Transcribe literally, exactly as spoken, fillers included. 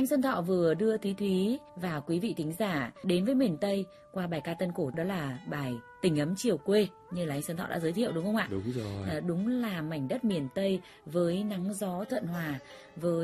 Anh Xuân Thọ vừa đưa Thúy Thúy và quý vị thính giả đến với miền Tây qua bài ca tân cổ, đó là bài Tình ấm chiều quê, như là anh Xuân Thọ đã giới thiệu đúng không ạ? Đúng rồi. À, đúng là mảnh đất miền Tây với nắng gió thuận hòa, với